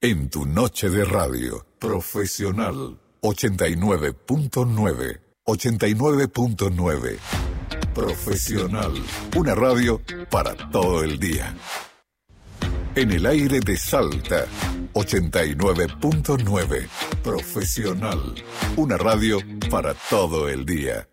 En tu noche de radio, Profesional 89.9. 89.9. Profesional. Una radio para todo el día. En el aire de Salta, 89.9. Profesional. Una radio para todo el día.